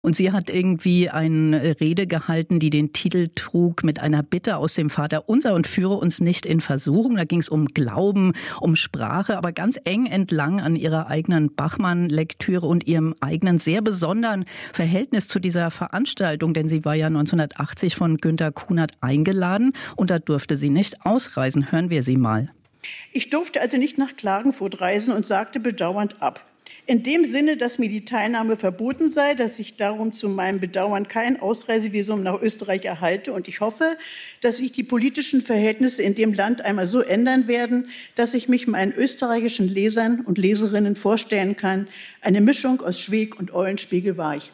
Und sie hat irgendwie eine Rede gehalten, die den Titel trug mit einer Bitte aus dem Vaterunser und führe uns nicht in Versuchung. Da ging es um Glauben, um Sprache, aber ganz eng entlang an ihrer eigenen Bachmann-Lektüre und ihrem eigenen sehr besonderen Verhältnis zu dieser Veranstaltung. Denn sie war ja 1980 von Günter Kunert eingeladen und da durfte sie nicht ausreisen. Hören wir sie mal. Ich durfte also nicht nach Klagenfurt reisen und sagte bedauernd ab. In dem Sinne, dass mir die Teilnahme verboten sei, dass ich darum zu meinem Bedauern kein Ausreisevisum nach Österreich erhalte. Und ich hoffe, dass sich die politischen Verhältnisse in dem Land einmal so ändern werden, dass ich mich meinen österreichischen Lesern und Leserinnen vorstellen kann. Eine Mischung aus Schweig und Eulenspiegel war ich.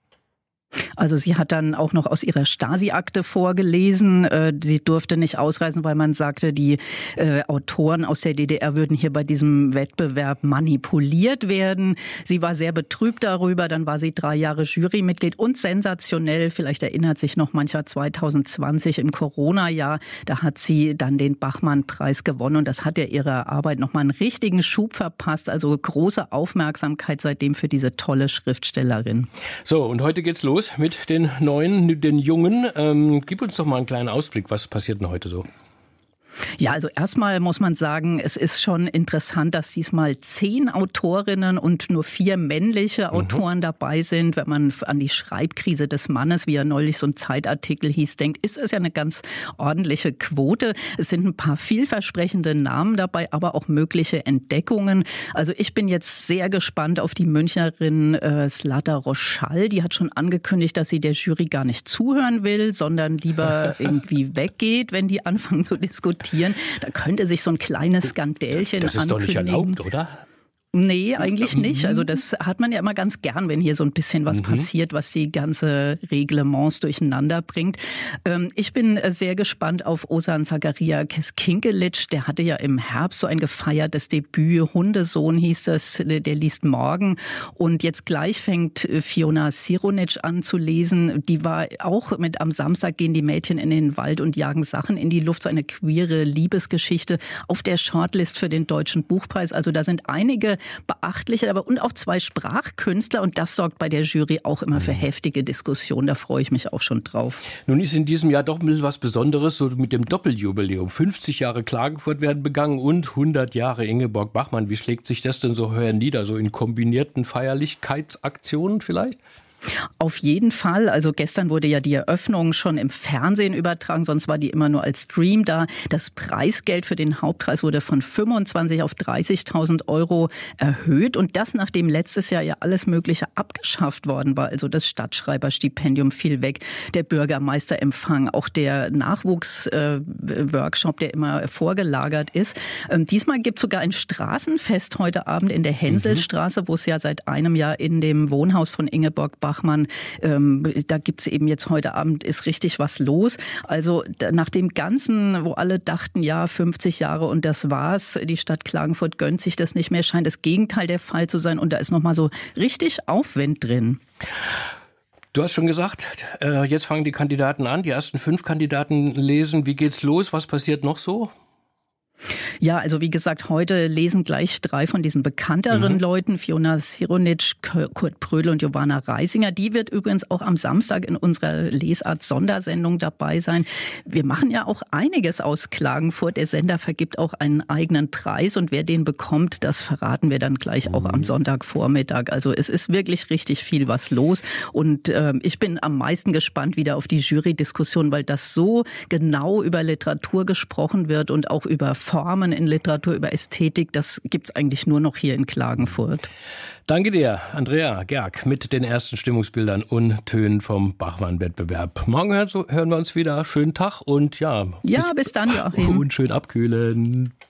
Also sie hat dann auch noch aus ihrer Stasi-Akte vorgelesen. Sie durfte nicht ausreisen, weil man sagte, die Autoren aus der DDR würden hier bei diesem Wettbewerb manipuliert werden. Sie war sehr betrübt darüber. Dann war sie 3 Jahre Jurymitglied und sensationell, vielleicht erinnert sich noch mancher, 2020 im Corona-Jahr, da hat sie dann den Bachmann-Preis gewonnen und das hat ja ihrer Arbeit nochmal einen richtigen Schub verpasst. Also große Aufmerksamkeit seitdem für diese tolle Schriftstellerin. So, und heute geht's los mit den Neuen, den Jungen. Gib uns doch mal einen kleinen Ausblick, was passiert denn heute so? Ja, also erstmal muss man sagen, es ist schon interessant, dass diesmal 10 Autorinnen und nur 4 männliche Autoren dabei sind. Wenn man an die Schreibkrise des Mannes, wie er neulich so ein Zeitartikel hieß, denkt, ist es ja eine ganz ordentliche Quote. Es sind ein paar vielversprechende Namen dabei, aber auch mögliche Entdeckungen. Also ich bin jetzt sehr gespannt auf die Münchnerin Zlata Roschall. Die hat schon angekündigt, dass sie der Jury gar nicht zuhören will, sondern lieber irgendwie weggeht, wenn die anfangen zu diskutieren. Da könnte sich so ein kleines Skandälchen ankündigen. Das ist doch nicht erlaubt, oder? Nee, eigentlich nicht. Also das hat man ja immer ganz gern, wenn hier so ein bisschen was passiert, was die ganze Reglements durcheinander bringt. Ich bin sehr gespannt auf Ozan Zakaria Keskinkelic. Der hatte ja im Herbst so ein gefeiertes Debüt. Hundesohn hieß das, der liest morgen. Und jetzt gleich fängt Fiona Sironic an zu lesen. Die war auch mit Am Samstag gehen die Mädchen in den Wald und jagen Sachen in die Luft. So eine queere Liebesgeschichte auf der Shortlist für den Deutschen Buchpreis. Also da sind einige beachtliche, aber und auch 2 Sprachkünstler und das sorgt bei der Jury auch immer für heftige Diskussionen. Da freue ich mich auch schon drauf. Nun ist in diesem Jahr doch ein bisschen was Besonderes, so mit dem Doppeljubiläum. 50 Jahre Klagenfurt werden begangen und 100 Jahre Ingeborg Bachmann. Wie schlägt sich das denn so nieder? So in kombinierten Feierlichkeitsaktionen vielleicht? Auf jeden Fall. Also gestern wurde ja die Eröffnung schon im Fernsehen übertragen, sonst war die immer nur als Stream da. Das Preisgeld für den Hauptpreis wurde von 25.000 auf 30.000 Euro erhöht und das, nachdem letztes Jahr ja alles Mögliche abgeschafft worden war. Also das Stadtschreiberstipendium fiel weg, der Bürgermeisterempfang, auch der Nachwuchsworkshop, der immer vorgelagert ist. Diesmal gibt es sogar ein Straßenfest heute Abend in der Hänselstraße, wo es ja seit einem Jahr in dem Wohnhaus von Ingeborg Bachmann, da gibt's eben jetzt heute Abend ist richtig was los. Also nach dem Ganzen, wo alle dachten, ja, 50 Jahre und das war's, die Stadt Klagenfurt gönnt sich das nicht mehr, scheint das Gegenteil der Fall zu sein und da ist nochmal so richtig Aufwind drin. Du hast schon gesagt, jetzt fangen die Kandidaten an, die ersten 5 Kandidaten lesen. Wie geht's los? Was passiert noch so? Ja, also wie gesagt, heute lesen gleich 3 von diesen bekannteren Leuten, Fiona Sironic, Kurt Prödel und Giovanna Reisinger. Die wird übrigens auch am Samstag in unserer Lesart-Sondersendung dabei sein. Wir machen ja auch einiges aus Klagenfurt. Der Sender vergibt auch einen eigenen Preis und wer den bekommt, das verraten wir dann gleich auch am Sonntagvormittag. Also es ist wirklich richtig viel was los und ich bin am meisten gespannt wieder auf die Jury-Diskussion, weil das so genau über Literatur gesprochen wird und auch über Formen in Literatur, über Ästhetik, das gibt's eigentlich nur noch hier in Klagenfurt. Danke dir, Andrea Gerg, mit den ersten Stimmungsbildern und Tönen vom Bachmann-Wettbewerb. Morgen hören wir uns wieder. Schönen Tag und ja. Ja, bis dann, Joachim. Und schön abkühlen.